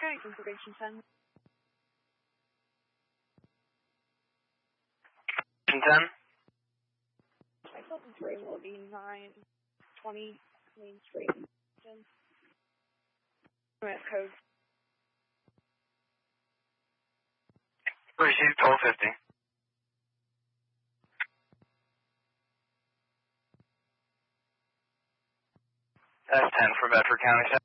County Information 10. 10? My phone three will be 920 Main Street. Code. Received 1250. That's 10 for Bedford County.